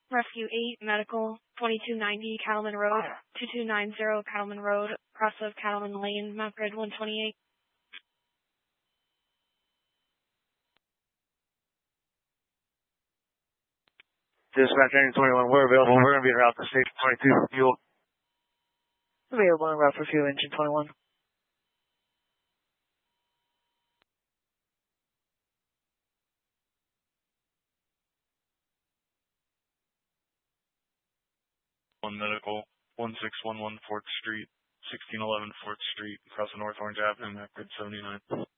Rescue 8, Medical, 2290 Cattleman Road, 2290 Cattleman Road, cross of Cattleman Lane, Mount Grid 128. Dispatch Engine 21, we're available. We're going to be en route to Station 22 fuel. Available en route for fuel, Engine 21. One Medical, 1611 4th Street, 1611 4th Street, across the North Orange Avenue, Mount Grid 79.